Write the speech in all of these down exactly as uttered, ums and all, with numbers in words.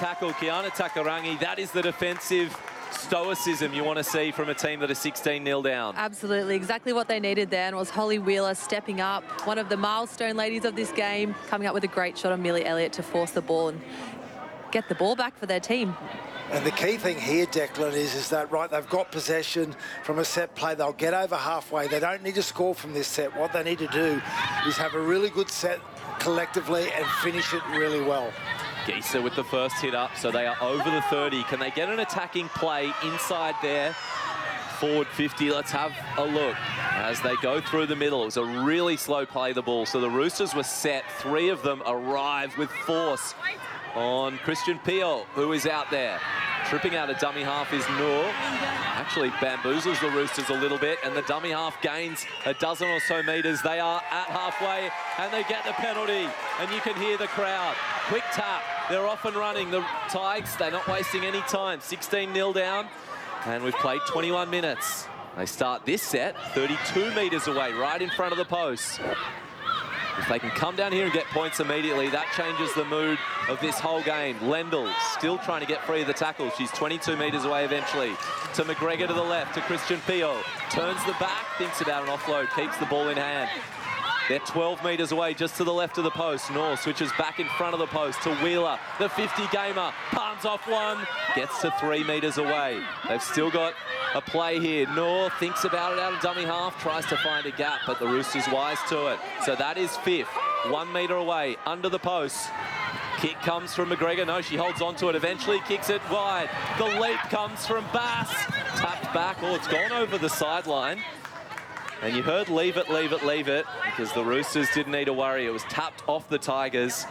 tackle. Kiana Takarangi, that is the defensive stoicism you want to see from a team that is sixteen nil down. Absolutely, exactly what they needed there, and was Holly Wheeler stepping up, one of the milestone ladies of this game, coming up with a great shot on Millie Elliott to force the ball and get the ball back for their team. And the key thing here, Declan, is, is that, right, they've got possession from a set play. They'll get over halfway. They don't need to score from this set. What they need to do is have a really good set collectively and finish it really well. Gieser with the first hit up, so they are over the thirty. Can they get an attacking play inside there? Forward fifty, let's have a look as they go through the middle. It was a really slow play, the ball. So the Roosters were set. Three of them arrived with force on Christian Pio, who is out there. Tripping out a dummy half is Noor. Actually bamboozles the Roosters a little bit, and the dummy half gains a dozen or so metres. They are at halfway, and they get the penalty, and you can hear the crowd. Quick tap, they're off and running. The Tigers, they're not wasting any time. sixteen nil down, and we've played twenty-one minutes. They start this set thirty-two metres away, right in front of the post. If they can come down here and get points immediately, that changes the mood of this whole game. Lendl still trying to get free of the tackle. She's twenty-two metres away eventually. To McGregor to the left, to Christian Pio. Turns the back, thinks about an offload, keeps the ball in hand. They're twelve metres away, just to the left of the post. Noor switches back in front of the post to Wheeler. The fifty gamer, palms off one, gets to three metres away. They've still got a play here. Noor thinks about it out of dummy half, tries to find a gap, but the Roosters wise to it. So that is fifth, one metre away, under the post. Kick comes from McGregor. No, she holds on to it. Eventually kicks it wide. The leap comes from Bass. Tapped back. Oh, it's gone over the sideline. And you heard leave it, leave it, leave it, because the Roosters didn't need to worry. It was tapped off the Tigers.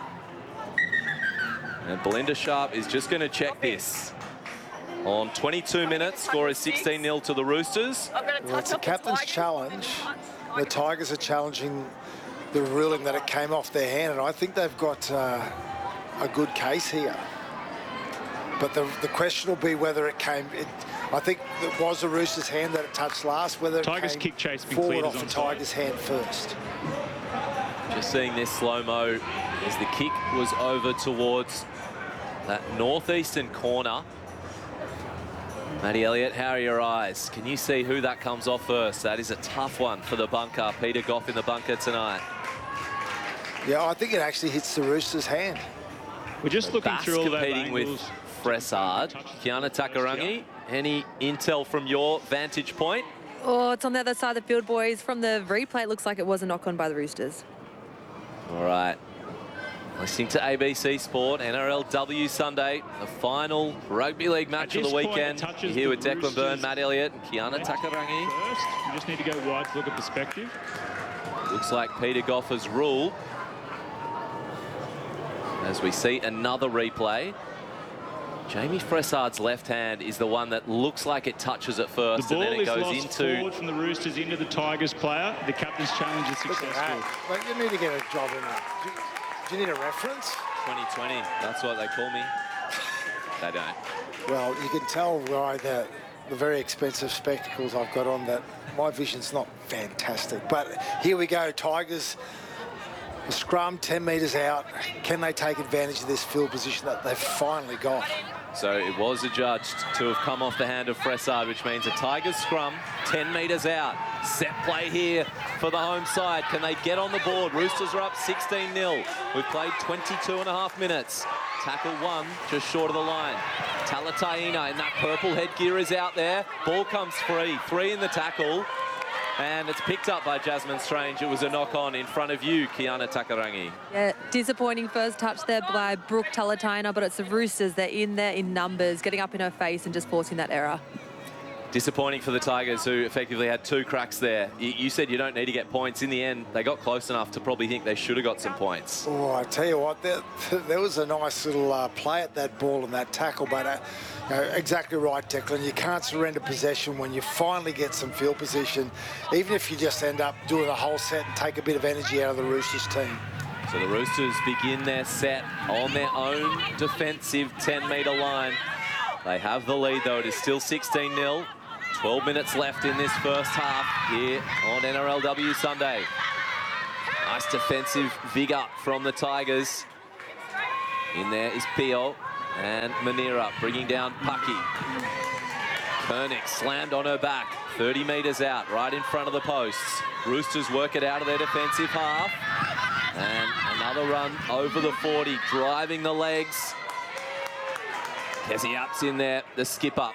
And Belinda Sharp is just going to check this. On twenty-two minutes, score is sixteen nil to the Roosters. Well, it's a captain's challenge. The Tigers are challenging the ruling that it came off their hand, and I think they've got uh, a good case here. But the, the question will be whether it came... It, I think it was the Roosters' hand that it touched last, whether it Tigers came kick chase forward off the Tigers' hand first. Just seeing this slow-mo as the kick was over towards that northeastern corner. Maddie Elliott, how are your eyes? Can you see who that comes off first? That is a tough one for the bunker. Peter Goff in the bunker tonight. Yeah, I think it actually hits the Roosters' hand. We're just So looking Bass through all that competing with Fressard. Kiana Takarangi, any intel from your vantage point? Oh, it's on the other side of the field, boys. From the replay, it looks like it was a knock-on by the Roosters. All right. Listening to A B C Sport, N R L W Sunday, the final rugby league match of the weekend. You're here with Declan Byrne, Matt Elliott, and Kiana Takarangi. First, you just need to go wide to look at perspective. Looks like Peter Goff has ruled. As we see another replay. Jamie Fressard's left hand is the one that looks like it touches it first, The ball and then it is goes lost into... forward from the Roosters into the Tigers player. The captain's challenge is Look at successful. that. Like, you need to get a job in that. Do you, do you need a reference? twenty twenty, that's what they call me. They don't. Well, you can tell by the, the very expensive spectacles I've got on that my vision's not fantastic. But here we go, Tigers. A scrum ten metres out. Can they take advantage of this field position that they've finally got? So it was adjudged to have come off the hand of Fressard, which means a Tigers scrum, ten metres out. Set play here for the home side. Can they get on the board? Roosters are up sixteen nil. We've played twenty-two and a half minutes. Tackle one, just short of the line. Talataina in that purple headgear is out there. Ball comes free, three in the tackle. And it's picked up by Jasmine Strange. It was a knock-on in front of you, Kiana Takarangi. Yeah, disappointing first touch there by Brooke Talataina, but it's the Roosters. They're in there in numbers, getting up in her face and just forcing that error. Disappointing for the Tigers, who effectively had two cracks there. You, you said you don't need to get points. In the end, they got close enough to probably think they should have got some points. Oh, I tell you what, there, there was a nice little uh, play at that ball and that tackle, but uh, you know, exactly right, Declan. You can't surrender possession when you finally get some field position, even if you just end up doing a whole set and take a bit of energy out of the Roosters team. So the Roosters begin their set on their own defensive ten metre line. They have the lead, though. It is still sixteen nil. twelve minutes left in this first half here on N R L W Sunday. Nice defensive vigour from the Tigers. In there is Pio. And Manera bringing down Pucky. Koenig slammed on her back. thirty metres out, right in front of the posts. Roosters work it out of their defensive half. And another run over the forty, driving the legs. Kessie Apps in there, the skip up.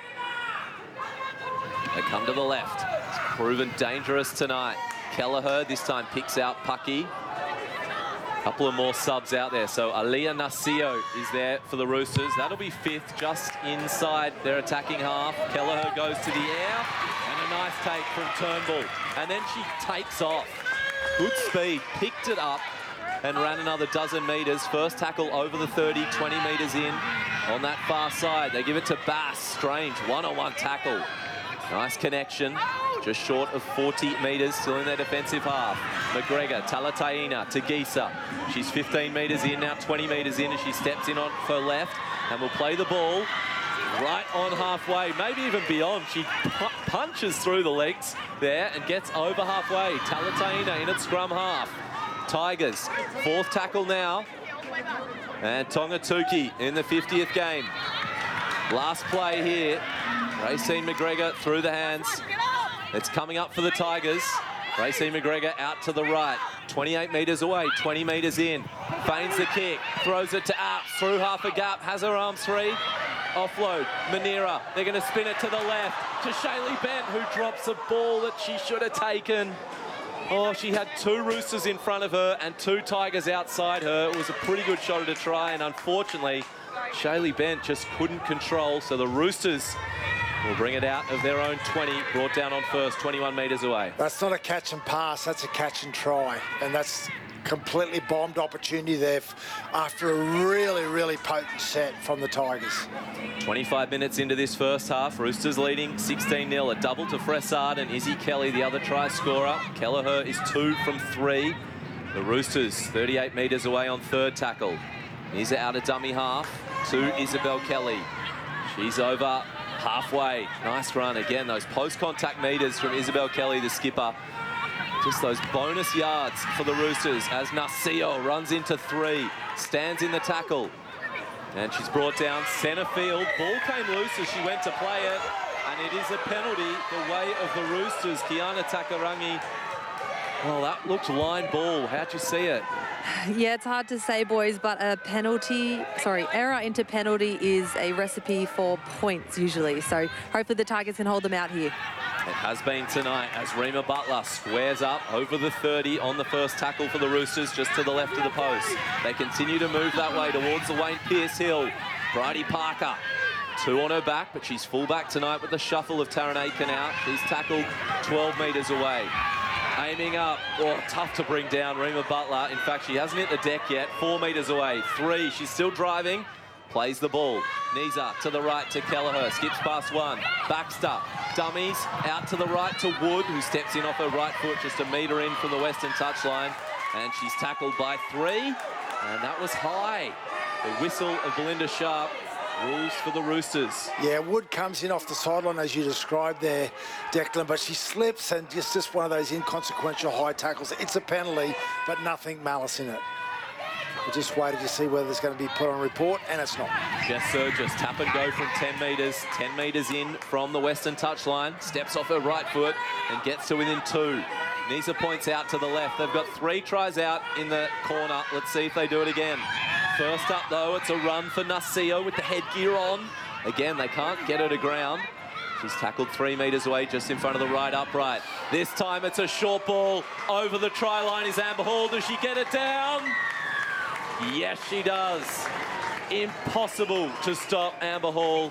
They come to the left. It's proven dangerous tonight. Kelleher this time picks out Pucky. Couple of more subs out there. So Aliyah Nasio is there for the Roosters. That'll be fifth, just inside their attacking half. Kelleher goes to the air, and a nice take from Turnbull. And then she takes off. Good speed, picked it up, and ran another dozen metres. First tackle over the thirty, twenty metres in on that far side. They give it to Bass. Strange one-on-one tackle. Nice connection. Just short of forty metres, still in their defensive half. McGregor, Talataina to Gisa. She's fifteen metres in, now twenty metres in as she steps in on her left and will play the ball right on halfway, maybe even beyond. She pu punches through the legs there and gets over halfway. Talataina in at scrum half. Tigers, fourth tackle now. And Tongatuki in the fiftieth game. Last play here. Racine McGregor through the hands. It's coming up for the Tigers. Racine McGregor out to the right. twenty-eight metres away, twenty metres in. Feigns the kick, throws it to Apps, through half a gap, has her arms free. Offload, Manera. They're going to spin it to the left to Shaylee Bent, who drops a ball that she should have taken. Oh, she had two Roosters in front of her and two Tigers outside her. It was a pretty good shot at a try, and unfortunately, Shaylee Bent just couldn't control, so the Roosters will bring it out of their own twenty, brought down on first, twenty-one metres away. That's not a catch and pass, that's a catch and try. And that's completely bombed opportunity there after a really, really potent set from the Tigers. twenty-five minutes into this first half, Roosters leading sixteen nil. A double to Fressard and Izzy Kelly, the other try scorer. Kelleher is two from three. The Roosters thirty-eight metres away on third tackle. Nisa out of dummy half to Isabel Kelly. She's over halfway. Nice run again. Those post-contact metres from Isabel Kelly, the skipper. Just those bonus yards for the Roosters as Nasio runs into three, stands in the tackle. And she's brought down centre field. Ball came loose as she went to play it. And it is a penalty the way of the Roosters. Kiana Takarangi. Well, that looked line ball. How'd you see it? Yeah, it's hard to say, boys, but a penalty, sorry, error into penalty is a recipe for points usually. So hopefully the Tigers can hold them out here. It has been tonight as Rima Butler squares up over the thirty on the first tackle for the Roosters, just to the left of the post. They continue to move that way towards the Wayne Pearce Hill. Bridie Parker, two on her back, but she's full back tonight with the shuffle of Taryn Aiken out. She's tackled twelve metres away. Aiming up, oh, tough to bring down Rima Butler. In fact, she hasn't hit the deck yet. Four metres away, three, she's still driving. Plays the ball. Nisa to the right to Kelleher. Skips past one. Baxter. Dummies out to the right to Wood, who steps in off her right foot just a metre in from the western touchline. And she's tackled by three. And that was high. The whistle of Belinda Sharp rules for the Roosters. Yeah, Wood comes in off the sideline as you described there, Declan, but she slips and just, just one of those inconsequential high tackles. It's a penalty, but nothing malice in it. We just waited to see whether there's going to be put on report, and it's not. Jess Surgis, tap and go from ten metres, ten metres in from the western touchline, steps off her right foot and gets to within two. Nisa points out to the left. They've got three tries out in the corner. Let's see if they do it again. First up, though, it's a run for Nasio with the headgear on. Again, they can't get her to ground. She's tackled three metres away just in front of the right upright. This time it's a short ball over the try line. Is Amber Hall. Does she get it down? Yes, she does. Impossible to stop Amber Hall.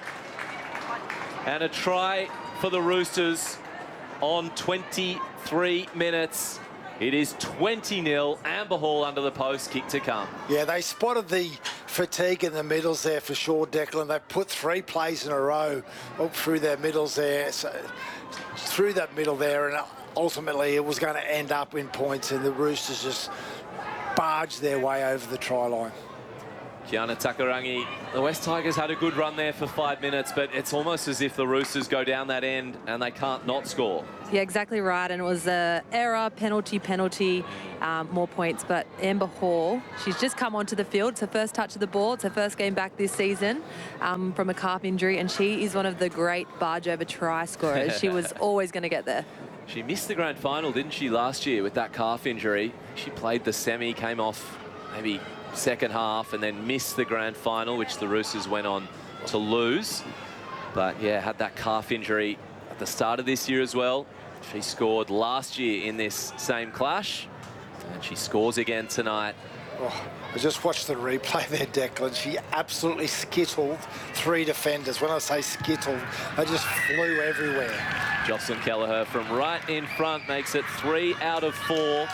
And a try for the Roosters on twenty-three minutes. It is twenty nil. Amber Hall under the post, kick to come. Yeah, they spotted the fatigue in the middles there for sure, Declan. They put three plays in a row up through their middles there, so through that middle there, and ultimately it was going to end up in points, and the Roosters just barged their way over the try line. Kiana Takarangi, the West Tigers had a good run there for five minutes, but it's almost as if the Roosters go down that end and they can't not score. Yeah, exactly right. And it was a error, penalty, penalty, um, more points. But Amber Hall, she's just come onto the field. It's her first touch of the ball. It's her first game back this season um, from a calf injury. And she is one of the great barge over try scorers. She was always going to get there. She missed the grand final, didn't she, last year with that calf injury? She played the semi, came off maybe second half and then missed the grand final, which the Roosters went on to lose. But yeah, had that calf injury at the start of this year as well. She scored last year in this same clash, and she scores again tonight. Oh, I just watched the replay there, Declan. She absolutely skittled three defenders. When I say skittled, they just flew everywhere. Jocelyn Kelleher from right in front makes it three out of four.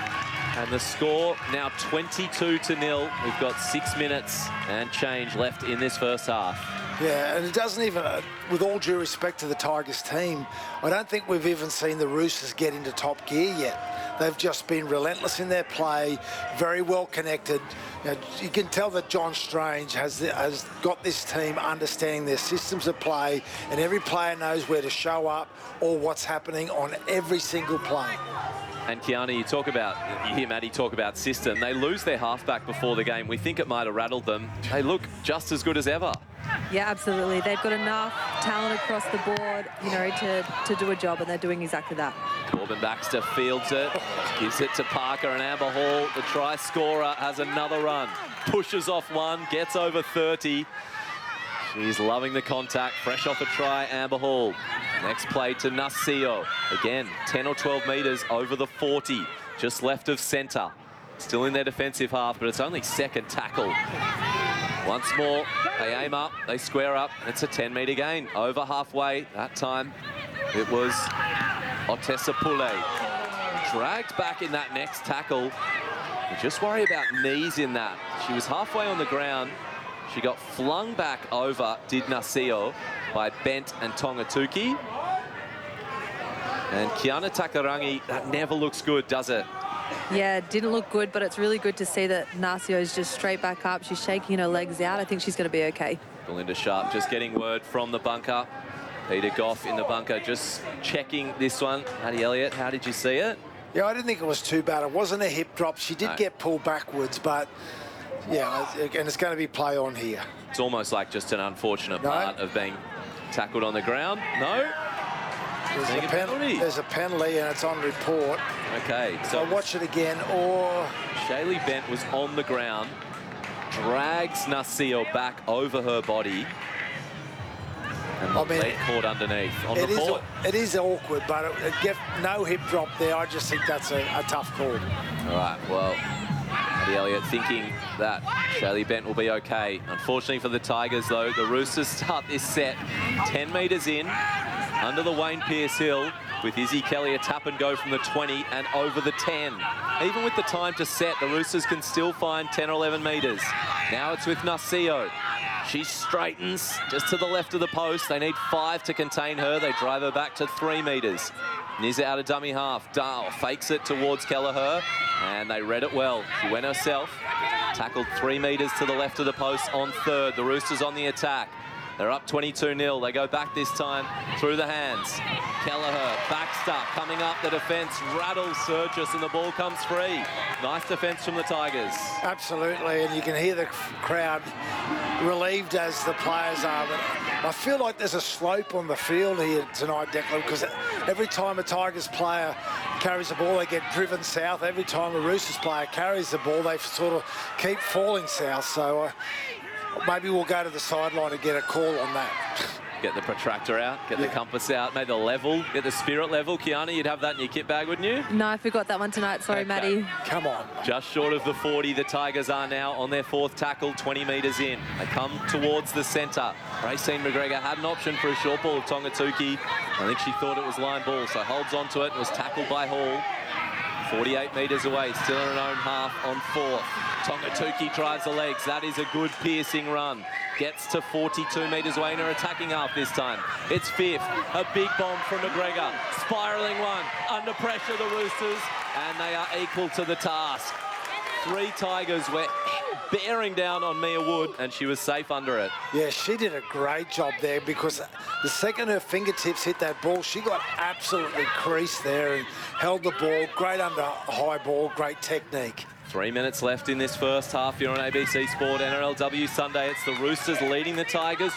And the score now twenty-two to nil. We've got six minutes and change left in this first half. Yeah, and it doesn't even, uh, with all due respect to the Tigers team, I don't think we've even seen the Roosters get into top gear yet. They've just been relentless in their play, very well connected. You know, you can tell that John Strange has, the, has got this team understanding their systems of play, and every player knows where to show up or what's happening on every single play. And Kiana, you talk about, you hear Maddie talk about system. They lose their halfback before the game. We think it might have rattled them. They look just as good as ever. Yeah, absolutely. They've got enough talent across the board, you know, to, to do a job, and they're doing exactly that. Corbin Baxter fields it, gives it to Parker, and Amber Hall, the try scorer, has another run. Pushes off one, gets over thirty. She's loving the contact, fresh off a try, Amber Hall. Next play to Nasio. Again, ten or twelve metres over the forty, just left of centre. Still in their defensive half, but it's only second tackle. Once more, they aim up, they square up. It's a ten metre gain, over halfway. That time, it was Otessa Pule. Dragged back in that next tackle. You just worry about knees in that. She was halfway on the ground. She got flung back over, did Nasio, by Bent and Tongatuki. And Kiana Takarangi, that never looks good, does it? Yeah, it didn't look good, but it's really good to see that Nasio is just straight back up. She's shaking her legs out. I think she's going to be okay. Belinda Sharp just getting word from the bunker. Peter Goff in the bunker just checking this one. Maddie Elliott, how did you see it? Yeah, I didn't think it was too bad. It wasn't a hip drop. She did No. get pulled backwards, but yeah, and it's going to be play on here. It's almost like just an unfortunate No. part of being tackled on the ground. No? There's Being a, a pen penalty. there's a penalty, and it's on report. Okay, So so watch it again, or Shaylee Bent was on the ground, drags Nasio back over her body, and the I mean, leg caught underneath. On it is, report. it is awkward, but it, it get no hip drop there. I just think that's a, a tough call. All right, well, Maddie Elliott thinking that Shaylee Bent will be okay. Unfortunately for the Tigers, though, the Roosters start this set ten metres in, under the Wayne Pearce Hill, with Izzy Kelly a tap and go from the twenty and over the ten. Even with the time to set, the Roosters can still find ten or eleven metres. Now it's with Nasio. She straightens just to the left of the post. They need five to contain her. They drive her back to three metres. Nizza out of dummy half. Dahl fakes it towards Kelleher, and they read it well. She went herself, tackled three metres to the left of the post on third. The Roosters on the attack. They're up twenty-two nil. They go back this time through the hands. Kelleher, Baxter coming up the defence, rattles Surges, and the ball comes free. Nice defence from the Tigers. Absolutely, and you can hear the crowd relieved as the players are. But I feel like there's a slope on the field here tonight, Declan, because every time a Tigers player carries the ball, they get driven south. Every time a Roosters player carries the ball, they sort of keep falling south. So uh, maybe we'll go to the sideline and get a call on that. Get the protractor out, get Yeah. the compass out, maybe the level, get the spirit level. Kiana, you'd have that in your kit bag, wouldn't you? No, I forgot that one tonight. Sorry, Okay. Maddie. Come on. Just short of the forty, the Tigers are now on their fourth tackle, twenty metres in. They come towards the centre. Racine McGregor had an option for a short ball of Tongatuki. I think she thought it was line ball, so holds on to it and was tackled by Hall. forty-eight metres away, still in her own half on fourth. Tongatuki drives the legs. That is a good piercing run. Gets to forty-two metres away in her attacking half this time. It's fifth. A big bomb from McGregor. Spiralling one. Under pressure, the Roosters, and they are equal to the task. Three Tigers were bearing down on Mia Wood, and she was safe under it. Yeah, she did a great job there because the second her fingertips hit that ball, she got absolutely creased there and held the ball. Great under high ball, great technique. Three minutes left in this first half. You're on A B C Sport N R L W Sunday. It's the Roosters leading the Tigers